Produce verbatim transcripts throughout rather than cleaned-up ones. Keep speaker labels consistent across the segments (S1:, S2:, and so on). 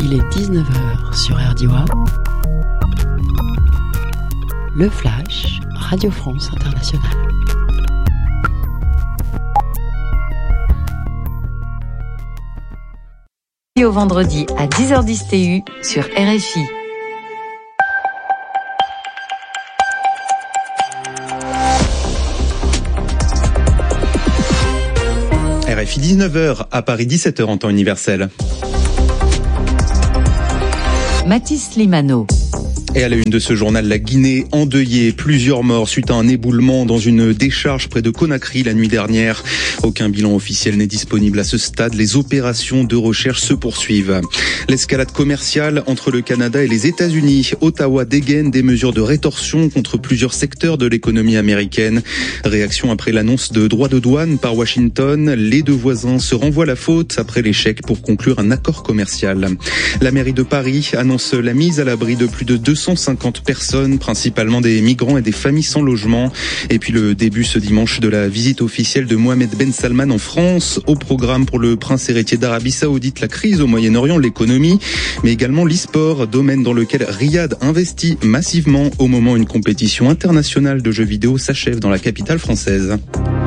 S1: Il est dix-neuf heures sur R D W A. Le Flash, Radio France Internationale.
S2: Au vendredi à dix heures dix T U sur R F I.
S3: R F I dix-neuf heures, à Paris dix-sept heures en temps universel.
S2: Mathis Limano.
S3: Et à la une de ce journal, la Guinée endeuillée, plusieurs morts suite à un éboulement dans une décharge près de Conakry la nuit dernière. Aucun bilan officiel n'est disponible à ce stade. Les opérations de recherche se poursuivent. L'escalade commerciale entre le Canada et les États-Unis. Ottawa dégaine des mesures de rétorsion contre plusieurs secteurs de l'économie américaine. Réaction après l'annonce de droits de douane par Washington. Les deux voisins se renvoient la faute après l'échec pour conclure un accord commercial. La mairie de Paris annonce la mise à l'abri de plus de deux cent cinquante personnes, principalement des migrants et des familles sans logement. Et puis le début ce dimanche de la visite officielle de Mohamed Ben Salman en France. Au programme pour le prince héritier d'Arabie Saoudite, la crise au Moyen-Orient, l'économie, mais également l'e-sport, domaine dans lequel Riyad investit massivement au moment où une compétition internationale de jeux vidéo s'achève dans la capitale française.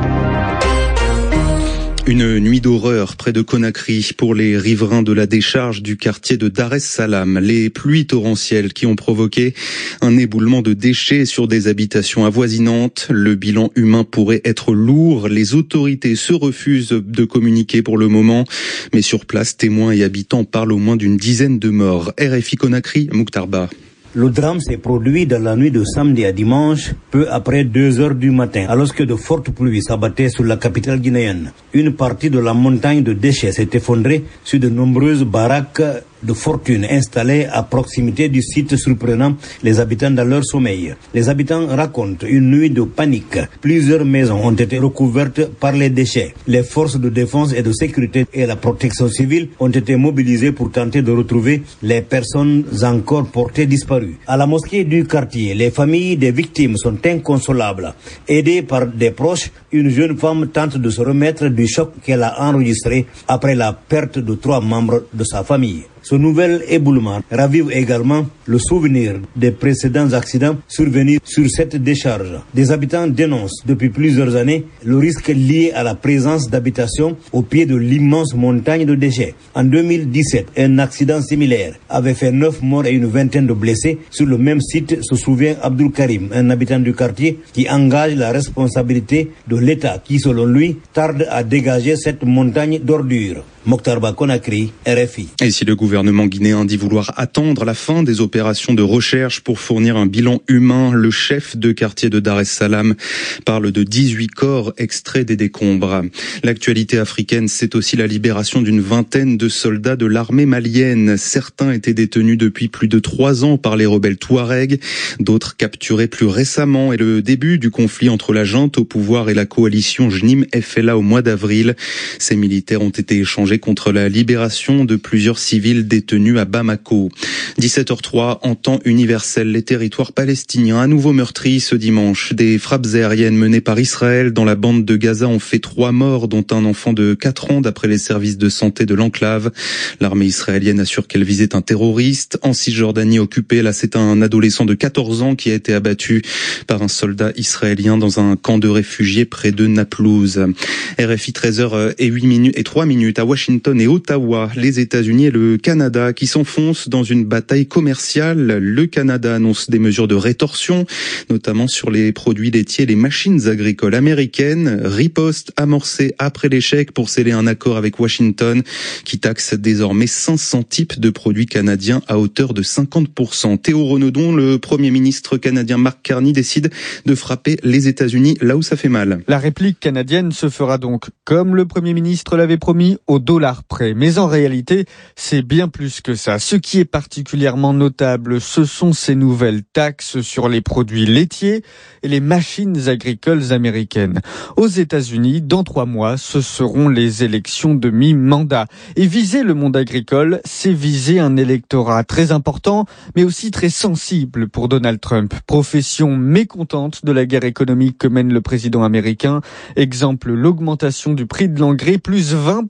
S3: Une nuit d'horreur près de Conakry pour les riverains de la décharge du quartier de Dar es Salaam. Les pluies torrentielles qui ont provoqué un éboulement de déchets sur des habitations avoisinantes. Le bilan humain pourrait être lourd. Les autorités se refusent de communiquer pour le moment. Mais sur place, témoins et habitants parlent au moins d'une dizaine de morts. R F I Conakry, Mokhtar Ba.
S4: Le drame s'est produit dans la nuit de samedi à dimanche, peu après deux heures du matin, alors que de fortes pluies s'abattaient sur la capitale guinéenne. Une partie de la montagne de déchets s'est effondrée sur de nombreuses baraques de fortune installées à proximité du site, surprenant les habitants dans leur sommeil. Les habitants racontent une nuit de panique. Plusieurs maisons ont été recouvertes par les déchets. Les forces de défense et de sécurité et la protection civile ont été mobilisées pour tenter de retrouver les personnes encore portées disparues. À la mosquée du quartier, les familles des victimes sont inconsolables. Aidées par des proches, une jeune femme tente de se remettre du choc qu'elle a enregistré après la perte de trois membres de sa famille. Ce nouvel éboulement ravive également le souvenir des précédents accidents survenus sur cette décharge. Des habitants dénoncent depuis plusieurs années le risque lié à la présence d'habitations au pied de l'immense montagne de déchets. En deux mille dix-sept, un accident similaire avait fait neuf morts et une vingtaine de blessés sur le même site, se souvient Abdul Karim, un habitant du quartier qui engage la responsabilité de l'État qui, selon lui, tarde à dégager cette montagne d'ordures. Mokhtar Ba, Conakry, R F I.
S3: Et si le gouvernement guinéen dit vouloir attendre la fin des opérations de recherche pour fournir un bilan humain, le chef de quartier de Dar es Salaam parle de dix-huit corps extraits des décombres. L'actualité africaine, c'est aussi la libération d'une vingtaine de soldats de l'armée malienne. Certains étaient détenus depuis plus de trois ans par les rebelles Touaregs, d'autres capturés plus récemment, et le début du conflit entre la junte au pouvoir et la coalition J N I M F L A au mois d'avril. Ces militaires ont été échangés contre la libération de plusieurs civils détenus à Bamako. dix-sept heures trois, en temps universel, les territoires palestiniens à nouveau meurtris ce dimanche. Des frappes aériennes menées par Israël dans la bande de Gaza ont fait trois morts, dont un enfant de quatre ans d'après les services de santé de l'enclave. L'armée israélienne assure qu'elle visait un terroriste. En Cisjordanie occupée, là c'est un adolescent de quatorze ans qui a été abattu par un soldat israélien dans un camp de réfugiés près de Naplouse. R F I treize heures et huit minutes et trois minutes à Washington. Washington et Ottawa, les États-Unis et le Canada qui s'enfoncent dans une bataille commerciale. Le Canada annonce des mesures de rétorsion, notamment sur les produits laitiers et les machines agricoles américaines. Riposte amorcée après l'échec pour sceller un accord avec Washington qui taxe désormais cinq cents types de produits canadiens à hauteur de cinquante pour cent. Théo Renaudon, le Premier ministre canadien Mark Carney, décide de frapper les États-Unis là où ça fait mal.
S5: La réplique canadienne se fera donc, comme le Premier ministre l'avait promis, au dollar près. Mais en réalité, c'est bien plus que ça. Ce qui est particulièrement notable, ce sont ces nouvelles taxes sur les produits laitiers et les machines agricoles américaines. Aux États-Unis, dans trois mois, ce seront les élections de mi-mandat. Et viser le monde agricole, c'est viser un électorat très important, mais aussi très sensible pour Donald Trump. Profession mécontente de la guerre économique que mène le président américain. Exemple, l'augmentation du prix de l'engrais, plus vingt pour cent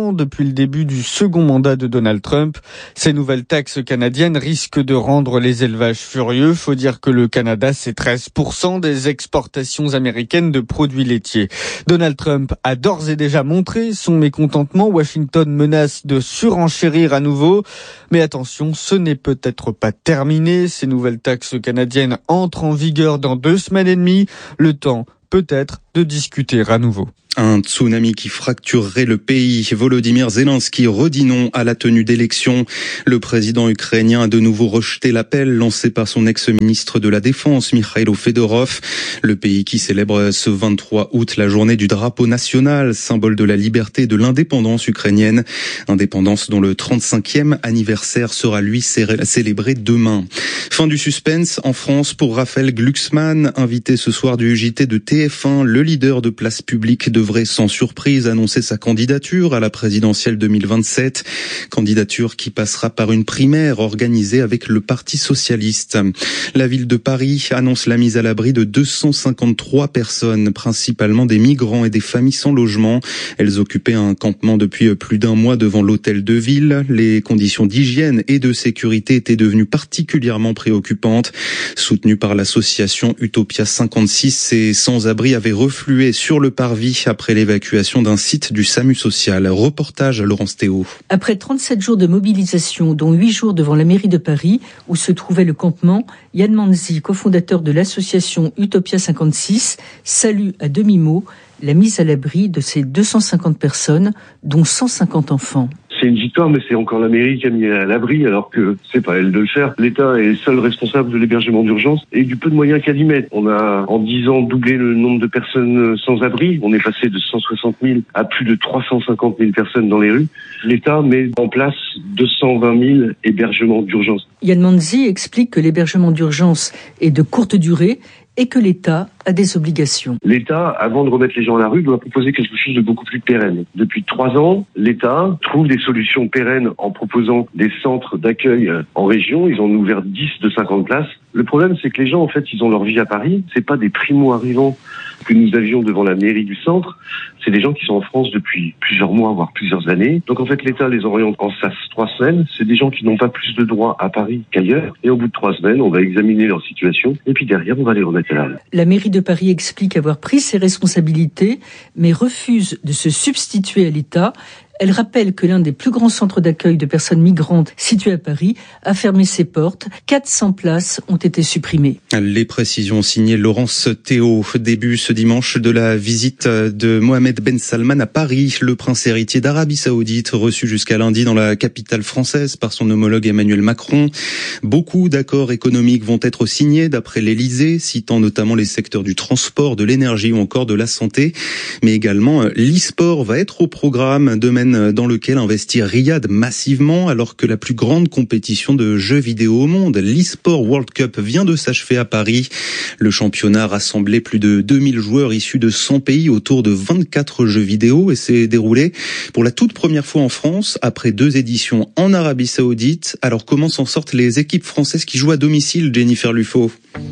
S5: ans depuis le début du second mandat de Donald Trump. Ces nouvelles taxes canadiennes risquent de rendre les élevages furieux. Faut dire que le Canada, c'est treize pour cent des exportations américaines de produits laitiers. Donald Trump a d'ores et déjà montré son mécontentement. Washington menace de surenchérir à nouveau. Mais attention, ce n'est peut-être pas terminé. Ces nouvelles taxes canadiennes entrent en vigueur dans deux semaines et demie. Le temps, peut-être, de discuter à nouveau.
S3: Un tsunami qui fracturerait le pays. Volodymyr Zelensky redit non à la tenue d'élections. Le président ukrainien a de nouveau rejeté l'appel lancé par son ex-ministre de la Défense, Mikhailo Fedorov. Le pays qui célèbre ce vingt-trois août la journée du drapeau national, symbole de la liberté et de l'indépendance ukrainienne. Indépendance dont le trente-cinquième anniversaire sera lui célébré demain. Fin du suspense en France pour Raphaël Glucksmann, invité ce soir du J T de T F un. Le leader de Place Publique devrait sans surprise annoncer sa candidature à la présidentielle deux mille vingt-sept. Candidature qui passera par une primaire organisée avec le Parti socialiste. La ville de Paris annonce la mise à l'abri de deux cent cinquante-trois personnes, principalement des migrants et des familles sans logement. Elles occupaient un campement depuis plus d'un mois devant l'hôtel de ville. Les conditions d'hygiène et de sécurité étaient devenues particulièrement préoccupantes. Soutenues par l'association Utopia cinquante-six, ces sans-abri avaient reflué sur le parvis après l'évacuation d'un site du SAMU social. Reportage à Laurence Théo.
S6: Après trente-sept jours de mobilisation, dont huit jours devant la mairie de Paris, où se trouvait le campement, Yann Manzi, cofondateur de l'association Utopia cinquante-six, salue à demi-mot la mise à l'abri de ces deux cent cinquante personnes, dont cent cinquante enfants.
S7: C'est une victoire, mais c'est encore la mairie qui a mis à l'abri, alors que c'est pas elle de le faire. L'État est seul responsable de l'hébergement d'urgence et du peu de moyens qu'elle y met. On a, en dix ans, doublé le nombre de personnes sans abri. On est passé de cent soixante mille à plus de trois cent cinquante mille personnes dans les rues. L'État met en place deux cent vingt mille hébergements d'urgence.
S6: Yann Manzi explique que l'hébergement d'urgence est de courte durée et que l'État a des obligations.
S7: L'État, avant de remettre les gens à la rue, doit proposer quelque chose de beaucoup plus pérenne. Depuis trois ans, l'État trouve des solutions pérennes en proposant des centres d'accueil en région. Ils en ont ouvert dix de cinquante places. Le problème, c'est que les gens, en fait, ils ont leur vie à Paris. C'est pas des primo-arrivants que nous avions devant la mairie du centre. C'est des gens qui sont en France depuis plusieurs mois, voire plusieurs années. Donc, en fait, l'État les oriente en S A S trois semaines. C'est des gens qui n'ont pas plus de droits à Paris qu'ailleurs. Et au bout de trois semaines, on va examiner leur situation. Et puis derrière, on va les remettre à la rue.
S6: La mairie de Paris explique avoir pris ses responsabilités, mais refuse de se substituer à l'État. Elle rappelle que l'un des plus grands centres d'accueil de personnes migrantes situé à Paris a fermé ses portes. quatre cents places ont été supprimées.
S3: Les précisions signées Laurence Théo. Début ce dimanche de la visite de Mohamed Ben Salman à Paris. Le prince héritier d'Arabie Saoudite, reçu jusqu'à lundi dans la capitale française par son homologue Emmanuel Macron. Beaucoup d'accords économiques vont être signés d'après l'Élysée, citant notamment les secteurs du transport, de l'énergie ou encore de la santé. Mais également l'e-sport va être au programme, domaine dans lequel investir Riyad massivement alors que la plus grande compétition de jeux vidéo au monde, l'e-sport World Cup, vient de s'achever à Paris. Le championnat rassemblait plus de deux mille joueurs issus de cent pays autour de vingt-quatre jeux vidéo et s'est déroulé pour la toute première fois en France après deux éditions en Arabie Saoudite. Alors comment s'en sortent les équipes françaises qui jouent à domicile, Jennifer Lufo?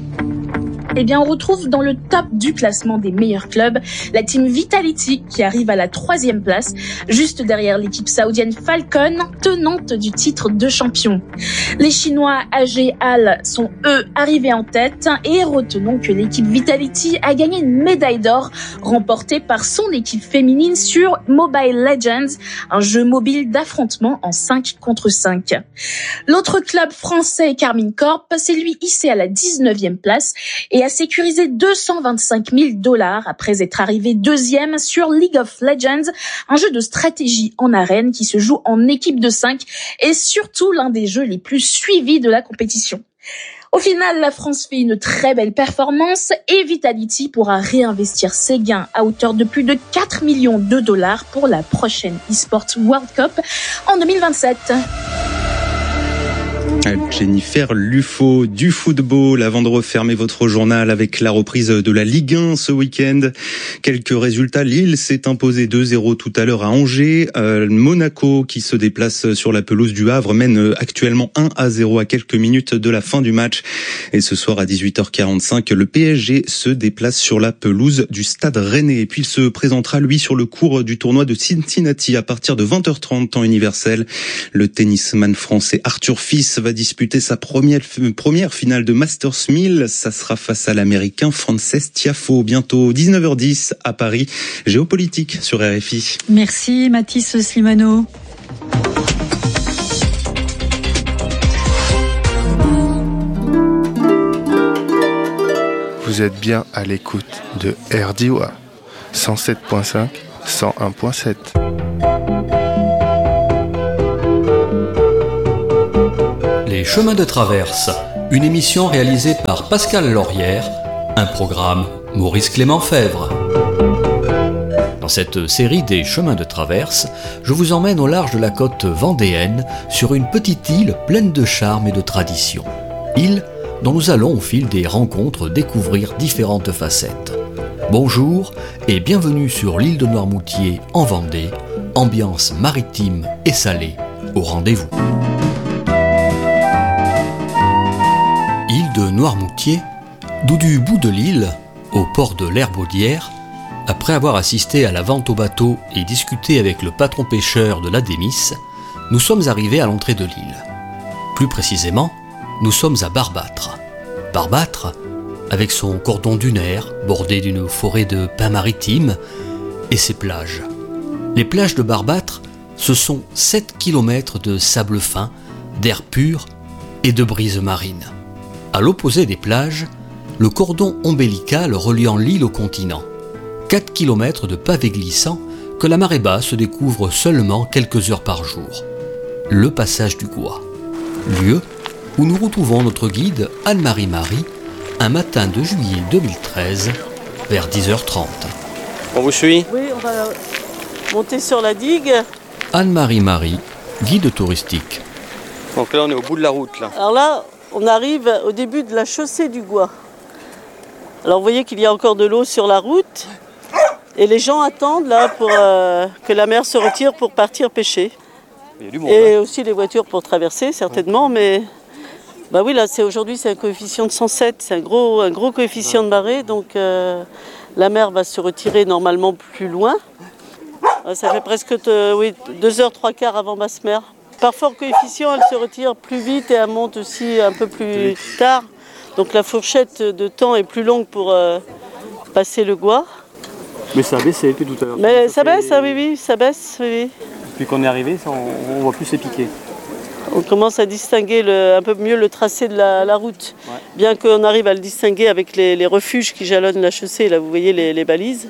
S8: Eh bien, on retrouve dans le top du classement des meilleurs clubs la team Vitality qui arrive à la troisième place, juste derrière l'équipe saoudienne Falcon, tenante du titre de champion. Les Chinois A G Al sont eux arrivés en tête et retenons que l'équipe Vitality a gagné une médaille d'or remportée par son équipe féminine sur Mobile Legends, un jeu mobile d'affrontement en cinq contre cinq. L'autre club français, Carmine Corp, c'est lui hissé à la dix-neuvième place et a sécurisé deux cent vingt-cinq mille dollars après être arrivé deuxième sur League of Legends, un jeu de stratégie en arène qui se joue en équipe de cinq et surtout l'un des jeux les plus suivis de la compétition. Au final, la France fait une très belle performance et Vitality pourra réinvestir ses gains à hauteur de plus de quatre millions de dollars pour la prochaine eSports World Cup en deux mille vingt-sept.
S3: Jennifer Lufo du football. Avant de refermer votre journal avec la reprise de la Ligue un ce week-end. Quelques résultats. Lille s'est imposé deux zéro tout à l'heure à Angers. Euh, Monaco qui se déplace sur la pelouse du Havre mène actuellement un à zéro à quelques minutes de la fin du match. Et ce soir à dix-huit heures quarante-cinq, le P S G se déplace sur la pelouse du Stade Rennais. Et puis il se présentera lui sur le court du tournoi de Cincinnati à partir de vingt heures trente temps universel. Le tennisman français Arthur Fils va disputer sa première, première finale de Masters mille. Ça sera face à l'américain Frances Tiafoe. Bientôt dix-neuf heures dix à Paris. Géopolitique sur R F I.
S9: Merci Mathis Slimano.
S10: Vous êtes bien à l'écoute de R D W A cent sept virgule cinq, cent un virgule sept.
S11: Les chemins de traverse, une émission réalisée par Pascal Laurière, un programme Maurice Clément Fèvre. Dans cette série des chemins de traverse, je vous emmène au large de la côte vendéenne sur une petite île pleine de charme et de tradition. Île dont nous allons au fil des rencontres découvrir différentes facettes. Bonjour et bienvenue sur l'île de Noirmoutier en Vendée, ambiance maritime et salée au rendez-vous. Île de Noirmoutier, d'où du bout de l'île, au port de l'Herbaudière, après avoir assisté à la vente au bateau et discuté avec le patron pêcheur de l'Adémis, nous sommes arrivés à l'entrée de l'île. Plus précisément, nous sommes à Barbâtre. Barbâtre, avec son cordon dunaire bordé d'une forêt de pins maritimes et ses plages. Les plages de Barbâtre, ce sont sept kilomètres de sable fin, d'air pur et de brise marine. À l'opposé des plages, le cordon ombilical reliant l'île au continent. quatre kilomètres de pavés glissants que la marée basse découvre seulement quelques heures par jour. Le passage du Gois. Lieu où nous retrouvons notre guide Anne-Marie Marie un matin de juillet deux mille treize vers dix heures trente.
S12: On vous suit ?
S13: Oui, on va monter sur la digue.
S11: Anne-Marie Marie, guide touristique.
S12: Donc là on est au bout de la route là.
S13: Alors là, on arrive au début de la chaussée du Gois. Alors vous voyez qu'il y a encore de l'eau sur la route et les gens attendent là pour euh, que la mer se retire pour partir pêcher.
S12: Il y a du monde,
S13: et
S12: hein.
S13: aussi les voitures pour traverser certainement, mais bah oui là c'est aujourd'hui c'est un coefficient de cent sept, c'est un gros un gros coefficient de marée, donc euh, la mer va se retirer normalement plus loin. Ça fait presque te, oui, deux heures trois quarts avant basse mer. Par fort coefficient, elle se retire plus vite et elle monte aussi un peu plus tard. Donc la fourchette de temps est plus longue pour euh, passer le Gois.
S12: Mais ça a baissé depuis tout à l'heure.
S13: Mais ça, ça baisse, fait... ah, oui, oui, ça baisse, oui, oui.
S12: Depuis qu'on est arrivé, ça, on, on voit plus ces piquets.
S13: On commence à distinguer le, un peu mieux le tracé de la, la route. Ouais. Bien qu'on arrive à le distinguer avec les, les refuges qui jalonnent la chaussée. Là, vous voyez les, les balises.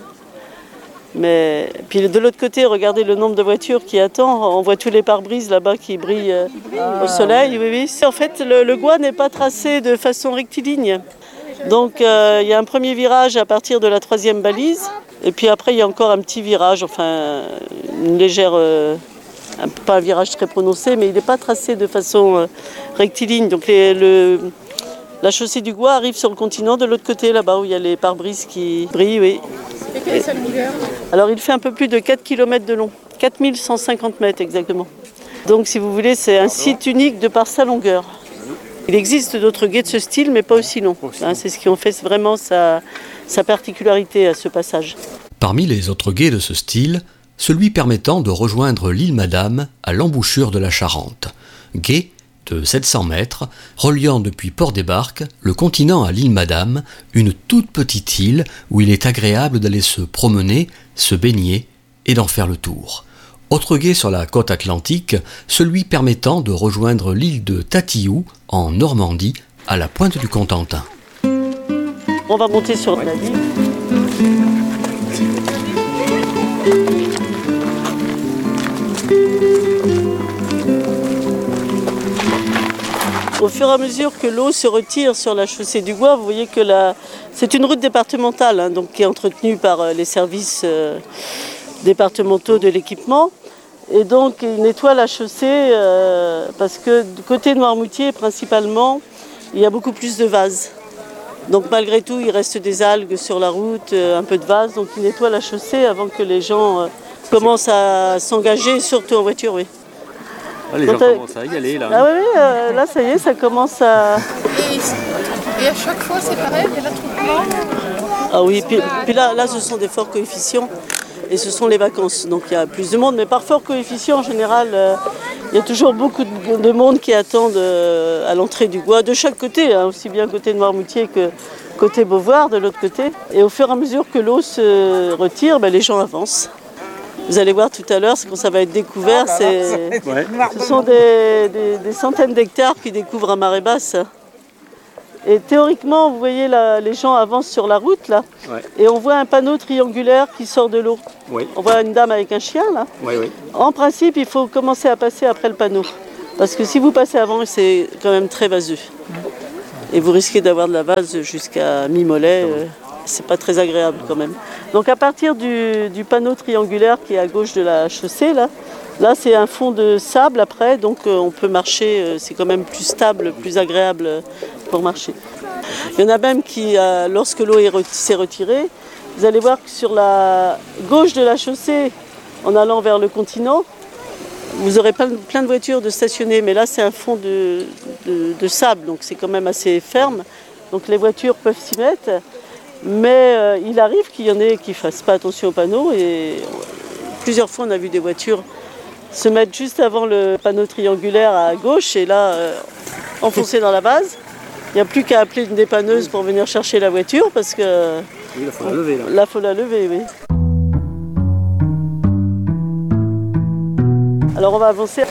S13: Mais puis de l'autre côté, regardez le nombre de voitures qui attendent. On voit tous les pare-brises là-bas qui brillent ah, au soleil. Oui, oui. En fait, le, le Gois n'est pas tracé de façon rectiligne. Donc, euh, il y a un premier virage à partir de la troisième balise. Et puis après, il y a encore un petit virage, enfin, une légère... Euh, pas un virage très prononcé, mais il n'est pas tracé de façon euh, rectiligne. Donc, les, le, la chaussée du Gois arrive sur le continent de l'autre côté, là-bas, où il y a les pare-brises qui brillent, oui.
S8: Et quelle est sa longueur ?
S13: Alors, il fait un peu plus de quatre kilomètres de long, quatre mille cent cinquante mètres exactement. Donc, si vous voulez, c'est un site unique de par sa longueur. Il existe d'autres guets de ce style, mais pas aussi longs. Hein, c'est ce qui en fait vraiment sa, sa particularité à ce passage.
S11: Parmi les autres guets de ce style, celui permettant de rejoindre l'île Madame à l'embouchure de la Charente. Guet de sept cents mètres, reliant depuis Port-des-Barques le continent à l'île Madame, une toute petite île où il est agréable d'aller se promener, se baigner et d'en faire le tour. Autre guet sur la côte atlantique, celui permettant de rejoindre l'île de Tatillou en Normandie à la pointe du Cotentin.
S13: On va monter sur la digue. Au fur et à mesure que l'eau se retire sur la chaussée du Gois, vous voyez que la... c'est une route départementale, hein, donc, qui est entretenue par les services euh, départementaux de l'équipement. Et donc ils nettoient la chaussée euh, parce que du côté de Noirmoutier principalement, il y a beaucoup plus de vases. Donc malgré tout, il reste des algues sur la route, euh, un peu de vases, donc ils nettoient la chaussée avant que les gens euh, commencent à s'engager, surtout en voiture, oui.
S12: Ah, les
S13: Quand
S12: gens
S13: t'as...
S12: commencent à y aller là.
S13: Ah oui, oui euh, là ça y est, ça commence à...
S14: Et, et à chaque fois c'est pareil, il y a l'attroupement.
S13: Ah oui, puis, puis là, là ce sont des forts coefficients. Et ce sont les vacances, donc il y a plus de monde. Mais par fort coefficient, en général, euh, il y a toujours beaucoup de, de monde qui attendent euh, à l'entrée du Gois, de chaque côté, hein, aussi bien côté Noirmoutier que côté Beauvoir, de l'autre côté. Et au fur et à mesure que l'eau se retire, ben, les gens avancent. Vous allez voir tout à l'heure, quand ça va être découvert, c'est... Ouais. Ce sont des, des, des centaines d'hectares qui découvrent à marée basse. Et théoriquement, vous voyez, là, les gens avancent sur la route, là, ouais. Et on voit un panneau triangulaire qui sort de l'eau. Oui. On voit une dame avec un chien, là. Oui, oui. En principe, il faut commencer à passer après le panneau. Parce que si vous passez avant, c'est quand même très vaseux. Et vous risquez d'avoir de la vase jusqu'à mi-mollet. Euh, c'est pas très agréable, quand même. Donc, à partir du, du panneau triangulaire qui est à gauche de la chaussée, là, là c'est un fond de sable après, donc euh, on peut marcher, euh, c'est quand même plus stable, plus agréable euh, pour marcher. Il y en a même qui, euh, lorsque l'eau s'est retirée, vous allez voir que sur la gauche de la chaussée, en allant vers le continent, vous aurez plein de, plein de voitures de stationner, mais là c'est un fond de, de, de sable, donc c'est quand même assez ferme, donc les voitures peuvent s'y mettre, mais euh, il arrive qu'il y en ait qui ne fassent pas attention au panneau, et plusieurs fois on a vu des voitures se mettre juste avant le panneau triangulaire à gauche et là euh, enfoncer dans la base. Il n'y a plus qu'à appeler une dépanneuse pour venir chercher la voiture parce que...
S12: Oui, il faut la lever là.
S13: Là, il faut la lever, oui. Alors on va avancer.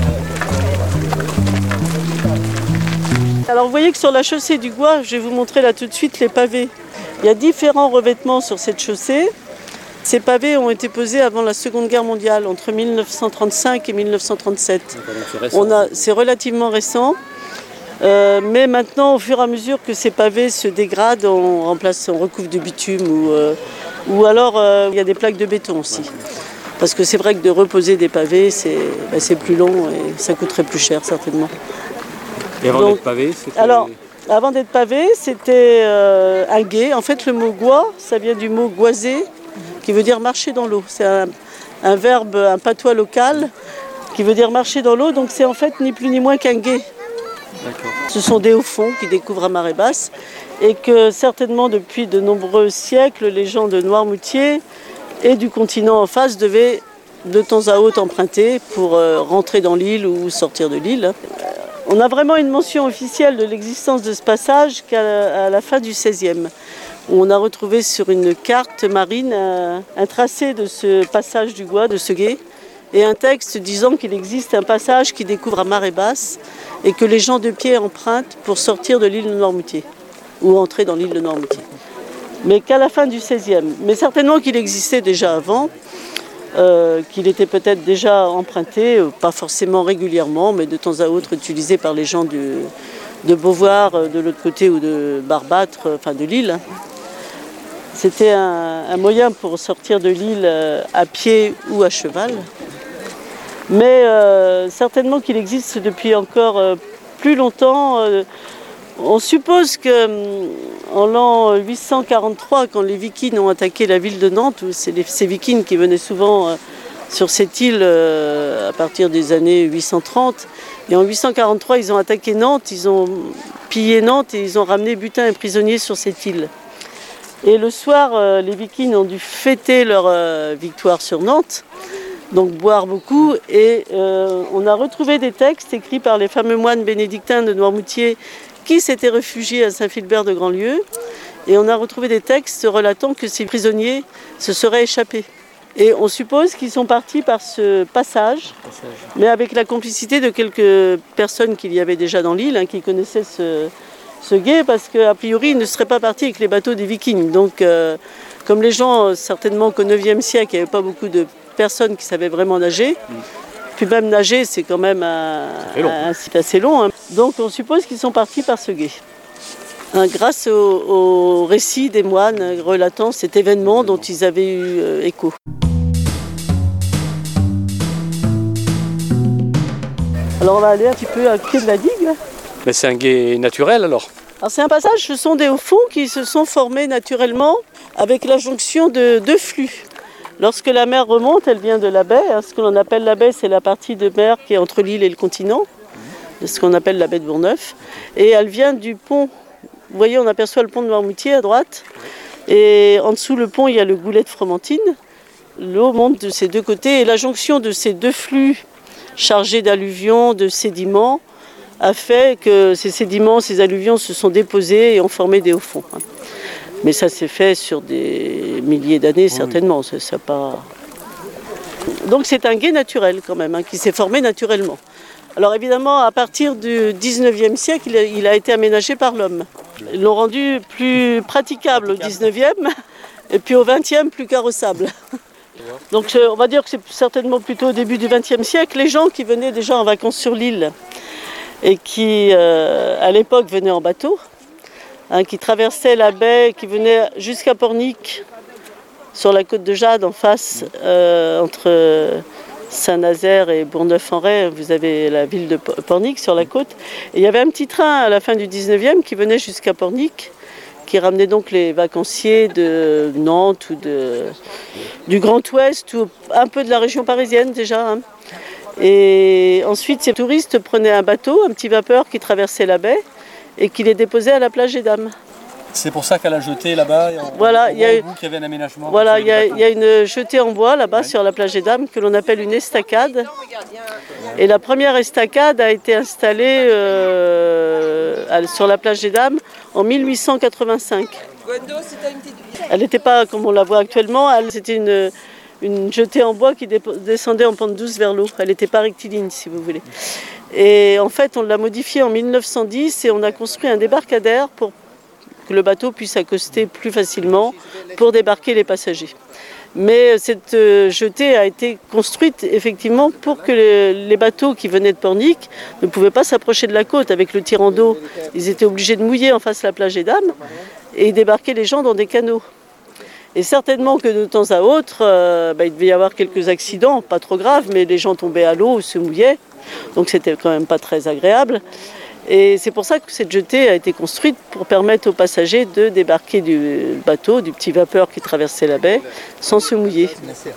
S13: Alors vous voyez que sur la chaussée du Gois, je vais vous montrer là tout de suite les pavés. Il y a différents revêtements sur cette chaussée. Ces pavés ont été posés avant la Seconde Guerre mondiale, entre mille neuf cent trente-cinq et mille neuf cent trente-sept. On a, c'est relativement récent, euh, mais maintenant, au fur et à mesure que ces pavés se dégradent, on remplace, on recouvre de bitume ou, euh, ou alors euh, il y a des plaques de béton aussi. Parce que c'est vrai que de reposer des pavés, c'est, ben, c'est plus long et ça coûterait plus cher certainement.
S12: Et avant Donc, d'être pavé, c'était...
S13: Alors, avant d'être pavé, c'était euh, un gué. En fait, le mot gois, ça vient du mot goiser, qui veut dire marcher dans l'eau. C'est un, un verbe, un patois local, qui veut dire marcher dans l'eau. Donc c'est en fait ni plus ni moins qu'un gué. D'accord. Ce sont des hauts-fonds qui découvrent à marée basse et que certainement depuis de nombreux siècles, les gens de Noirmoutier et du continent en face devaient de temps à autre emprunter pour euh, rentrer dans l'île ou sortir de l'île. On a vraiment une mention officielle de l'existence de ce passage qu'à la, à la fin du seizième. Où on a retrouvé sur une carte marine un, un tracé de ce passage du Gois, de ce gué, et un texte disant qu'il existe un passage qui découvre à marée basse et que les gens de pied empruntent pour sortir de l'île de Noirmoutier ou entrer dans l'île de Noirmoutier. Mais qu'à la fin du seizième. Mais certainement qu'il existait déjà avant, euh, qu'il était peut-être déjà emprunté, pas forcément régulièrement, mais de temps à autre utilisé par les gens du, de Beauvoir, de l'autre côté, ou de Barbâtre, enfin de l'île. C'était un, un moyen pour sortir de l'île à pied ou à cheval. Mais euh, certainement qu'il existe depuis encore euh, plus longtemps. Euh, on suppose qu'en l'an huit cent quarante-trois, quand les Vikings ont attaqué la ville de Nantes, c'est les, ces Vikings qui venaient souvent euh, sur cette île euh, à partir des années huit cent trente, et en huit cent quarante-trois, ils ont attaqué Nantes, ils ont pillé Nantes et ils ont ramené butin et prisonniers sur cette île. Et le soir, euh, les Vikings ont dû fêter leur euh, victoire sur Nantes, donc boire beaucoup, et euh, on a retrouvé des textes écrits par les fameux moines bénédictins de Noirmoutier qui s'étaient réfugiés à Saint-Philbert de Grandlieu, et on a retrouvé des textes relatant que ces prisonniers se seraient échappés. Et on suppose qu'ils sont partis par ce passage, passage. mais avec la complicité de quelques personnes qu'il y avait déjà dans l'île, hein, qui connaissaient ce, ce gué, parce qu'a priori, ils ne seraient pas partis avec les bateaux des Vikings. Donc, euh, comme les gens, certainement qu'au neuvième siècle, il n'y avait pas beaucoup de personnes qui savaient vraiment nager, mm. puis même nager, c'est quand même un, un site assez long. Hein. Donc, on suppose qu'ils sont partis par ce gué. Hein, grâce au, au récit des moines relatant cet événement dont ils avaient eu euh, écho. Alors on va aller un petit peu à pied de la digue.
S12: Mais c'est un gué naturel alors?
S13: Alors c'est un passage, ce sont des hauts fonds qui se sont formés naturellement avec la jonction de deux flux. Lorsque la mer remonte, elle vient de la baie. Ce que l'on appelle la baie, c'est la partie de mer qui est entre l'île et le continent, ce qu'on appelle la baie de Bourgneuf. Et elle vient du pont. Vous voyez, on aperçoit le pont de Noirmoutier à droite. Et en dessous le pont, il y a le goulet de Fromentine. L'eau monte de ces deux côtés. Et la jonction de ces deux flux chargés d'alluvions, de sédiments, a fait que ces sédiments, ces alluvions se sont déposés et ont formé des hauts fonds. Mais ça s'est fait sur des milliers d'années, certainement. Ça, ça pas... Donc c'est un gué naturel quand même, hein, qui s'est formé naturellement. Alors évidemment, à partir du dix-neuvième siècle, il a, il a été aménagé par l'homme. Ils l'ont rendu plus praticable au dix-neuvième, et puis au vingtième, plus carrossable. Donc on va dire que c'est certainement plutôt au début du vingtième siècle, les gens qui venaient déjà en vacances sur l'île, et qui, euh, à l'époque, venaient en bateau, hein, qui traversaient la baie, qui venaient jusqu'à Pornic, sur la côte de Jade, en face, euh, entre Saint-Nazaire et Bourgneuf-en-Retz, vous avez la ville de Pornic sur la côte. Et il y avait un petit train à la fin du dix-neuvième qui venait jusqu'à Pornic, qui ramenait donc les vacanciers de Nantes ou de, du Grand Ouest, ou un peu de la région parisienne déjà, hein. Et ensuite, ces touristes prenaient un bateau, un petit vapeur qui traversait la baie et qui les déposait à la plage des Dames.
S12: C'est pour ça qu'à la jetée là-bas,
S13: voilà, il y a
S12: qu'il y avait un aménagement.
S13: Voilà, il y, a, il y a une jetée en bois là-bas, ouais, sur la plage des Dames que l'on appelle une estacade. Et la première estacade a été installée euh, sur la plage des Dames en mille huit cent quatre-vingt-cinq. Elle n'était pas comme on la voit actuellement, c'était une... une jetée en bois qui descendait en pente douce vers l'eau. Elle n'était pas rectiligne, si vous voulez. Et en fait, on l'a modifiée en mille neuf cent dix et on a construit un débarcadère pour que le bateau puisse accoster plus facilement pour débarquer les passagers. Mais cette jetée a été construite effectivement pour que les bateaux qui venaient de Pornic ne pouvaient pas s'approcher de la côte avec le tirant d'eau. Ils étaient obligés de mouiller en face de la plage des Dames et débarquer les gens dans des canots. Et certainement que de temps à autre, euh, bah, il devait y avoir quelques accidents, pas trop graves, mais les gens tombaient à l'eau ou se mouillaient. Donc c'était quand même pas très agréable. Et c'est pour ça que cette jetée a été construite pour permettre aux passagers de débarquer du bateau, du petit vapeur qui traversait la baie, sans se mouiller.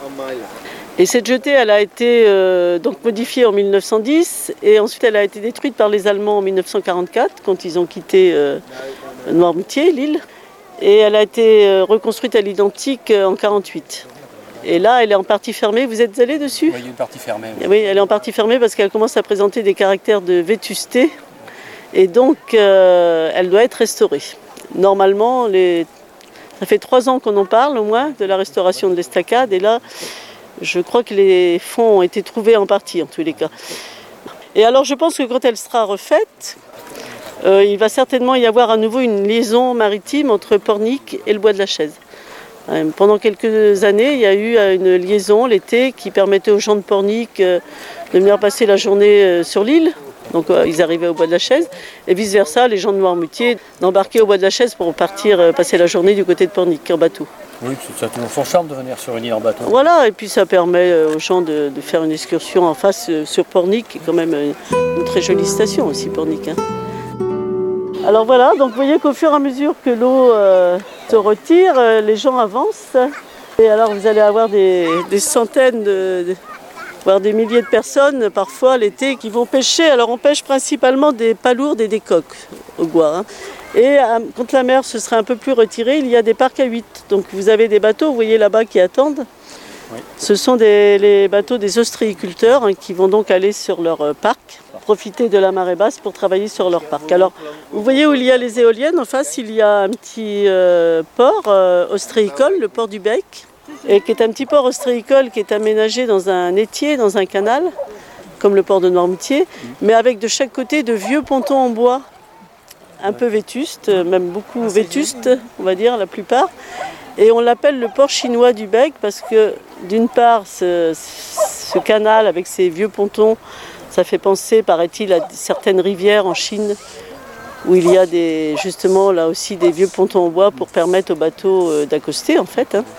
S13: Et cette jetée, elle a été euh, donc modifiée en mille neuf cent dix et ensuite elle a été détruite par les Allemands en mille neuf cent quarante-quatre quand ils ont quitté euh, Noirmoutier, l'île. Et elle a été reconstruite à l'identique en mille neuf cent quarante-huit. Et là, elle est en partie fermée. Vous êtes allé dessus?
S12: Oui, il y a une partie fermée.
S13: Oui, oui, elle est en partie fermée parce qu'elle commence à présenter des caractères de vétusté. Et donc, euh, elle doit être restaurée. Normalement, les... ça fait trois ans qu'on en parle au moins, de la restauration de l'estacade. Et là, je crois que les fonds ont été trouvés en partie, en tous les cas. Et alors, je pense que quand elle sera refaite, Euh, il va certainement y avoir à nouveau une liaison maritime entre Pornic et le bois de la Chaise. Euh, pendant quelques années, il y a eu une liaison l'été qui permettait aux gens de Pornic euh, de venir passer la journée euh, sur l'île. Donc euh, ils arrivaient au bois de la Chaise. Et vice-versa, les gens de Noirmoutier d'embarquer au bois de la Chaise pour partir euh, passer la journée du côté de Pornic en bateau.
S12: Oui, ça a toujours son charme de venir sur une île en bateau.
S13: Voilà, et puis ça permet aux gens de, de faire une excursion en face euh, sur Pornic, qui est quand même une, une très jolie station aussi, Pornic, hein. Alors voilà, donc vous voyez qu'au fur et à mesure que l'eau euh, se retire, euh, les gens avancent. Et alors vous allez avoir des, des centaines, de, de, voire des milliers de personnes, parfois l'été, qui vont pêcher. Alors on pêche principalement des palourdes et des coques au Goire, hein. Et euh, quand la mer se serait un peu plus retirée, il y a des parcs à huit. Donc vous avez des bateaux, vous voyez là-bas, qui attendent. Oui. Ce sont des, les bateaux des ostréiculteurs, hein, qui vont donc aller sur leur euh, parc, profiter de la marée basse pour travailler sur leur parc. Alors, vous voyez où il y a les éoliennes, en face, il y a un petit euh, port euh, ostréicole, le port du Bec, et qui est un petit port ostréicole qui est aménagé dans un étier, dans un canal, comme le port de Noirmoutier, mais avec de chaque côté de vieux pontons en bois, un peu vétustes, même beaucoup vétustes, on va dire, la plupart. Et on l'appelle le port chinois du Bec parce que, d'une part, ce, ce canal avec ses vieux pontons, ça fait penser, paraît-il, à certaines rivières en Chine où il y a des, justement là aussi des vieux pontons en bois pour permettre aux bateaux d'accoster en fait, hein.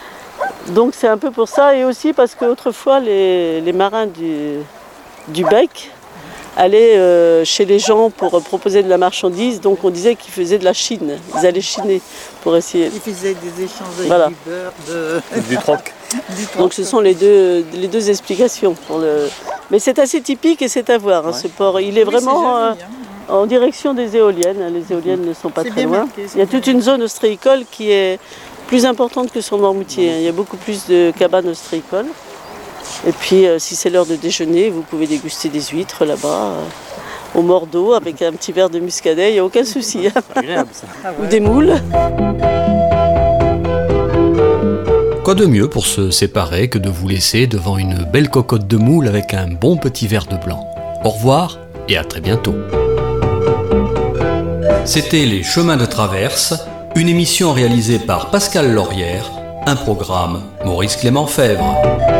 S13: Donc c'est un peu pour ça, et aussi parce qu'autrefois les, les marins du, du Bec allaient euh, chez les gens pour euh, proposer de la marchandise. Donc on disait qu'ils faisaient de la Chine. Ils allaient chiner pour essayer.
S15: Ils faisaient des échanges avec
S13: voilà.
S15: du beurre, de...
S12: du troc.
S15: du troc.
S13: Donc ce sont les deux, les deux explications. Pour le... Mais c'est assez typique et c'est à voir, hein, ouais. ce port. Il est oui, vraiment euh, en direction des éoliennes. Les éoliennes ne sont pas très loin. Marqué, Il y a toute une zone ostréicole qui est plus importante que sur Noirmoutier. Il y a beaucoup plus de cabanes ostréicoles. Et puis, euh, si c'est l'heure de déjeuner, vous pouvez déguster des huîtres là-bas, euh, au mordeau, avec un petit verre de muscadet, il n'y a aucun souci. Hein.
S12: Agréable, ça.
S13: Ah ouais. Ou des moules.
S11: Quoi de mieux pour se séparer que de vous laisser devant une belle cocotte de moule avec un bon petit verre de blanc. Au revoir et à très bientôt. C'était Les Chemins de Traverse, une émission réalisée par Pascal Laurière, un programme Maurice Clément Fèvre.